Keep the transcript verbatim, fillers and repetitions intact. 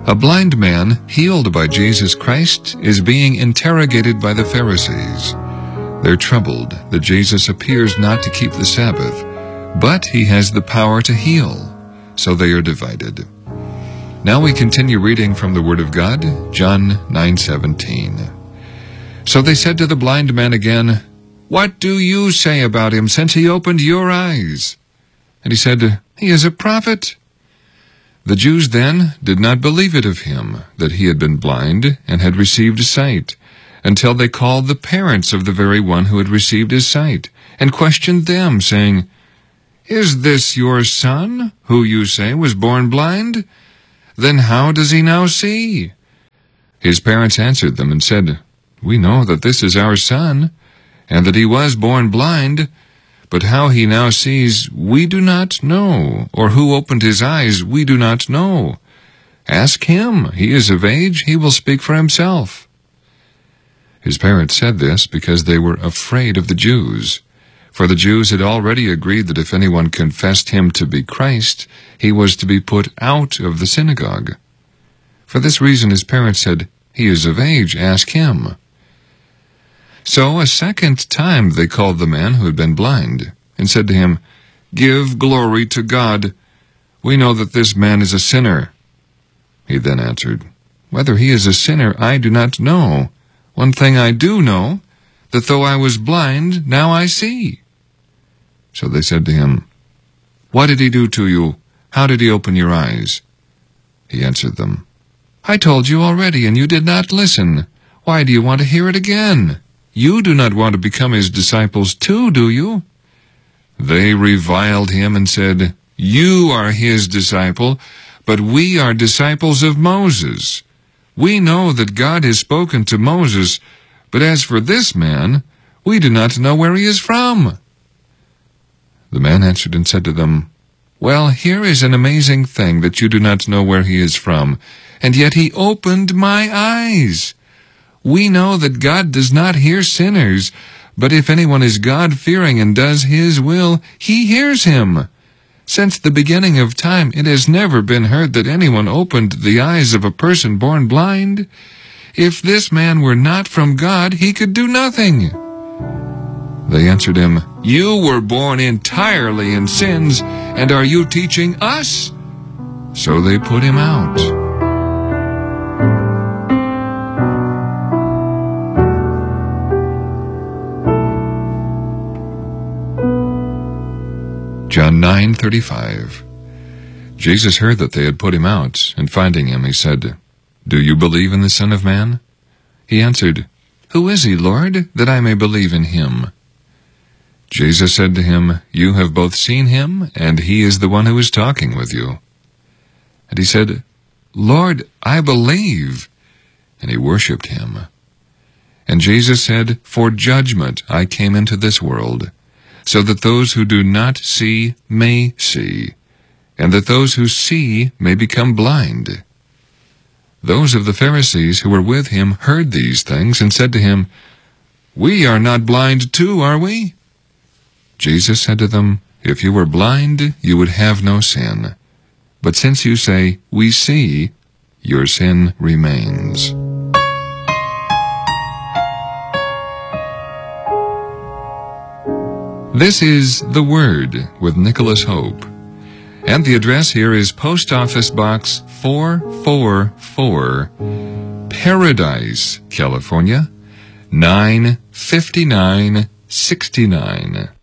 A blind man healed by Jesus Christ is being interrogated by the Pharisees. They're troubled that Jesus appears not to keep the Sabbath, but he has the power to heal, so they are divided. Now we continue reading from the Word of God, John nine seventeen. So they said to the blind man again, "What do you say about him, since he opened your eyes?" And he said, "He is a prophet." The Jews then did not believe it of him, that he had been blind and had received sight, until they called the parents of the very one who had received his sight, and questioned them, saying, "Is this your son, who you say was born blind? Then how does he now see?" His parents answered them and said, "We know that this is our son, and that he was born blind, but how he now sees we do not know, or who opened his eyes we do not know. Ask him, he is of age, he will speak for himself." His parents said this because they were afraid of the Jews, for the Jews had already agreed that if anyone confessed him to be Christ, he was to be put out of the synagogue. For this reason his parents said, "He is of age, ask him." So a second time they called the man who had been blind, and said to him, "Give glory to God. We know that this man is a sinner." He then answered, "Whether he is a sinner I do not know. One thing I do know, that though I was blind, now I see." So they said to him, "What did he do to you? How did he open your eyes?" He answered them, "I told you already, and you did not listen. Why do you want to hear it again? You do not want to become his disciples too, do you?" They reviled him and said, "You are his disciple, but we are disciples of Moses. We know that God has spoken to Moses, but as for this man, we do not know where he is from." The man answered and said to them, "Well, here is an amazing thing, that you do not know where he is from, and yet he opened my eyes. We know that God does not hear sinners, but if anyone is God-fearing and does his will, he hears him. Since the beginning of time, it has never been heard that anyone opened the eyes of a person born blind. If this man were not from God, he could do nothing." They answered him, "You were born entirely in sins, and are you teaching us?" So they put him out. John nine thirty-five. Jesus heard that they had put him out, and finding him, he said, "Do you believe in the Son of Man?" He answered, "Who is he, Lord, that I may believe in him?" Jesus said to him, "You have both seen him, and he is the one who is talking with you." And he said, "Lord, I believe." And he worshipped him. And Jesus said, "For judgment I came into this world, so that those who do not see may see, and that those who see may become blind." Those of the Pharisees who were with him heard these things and said to him, "We are not blind too, are we?" Jesus said to them, "If you were blind, you would have no sin. But since you say, 'We see,' your sin remains." This is The Word with Nicholas Hope, and the address here is Post Office Box four four four, Paradise, California, nine fifty-nine sixty-nine.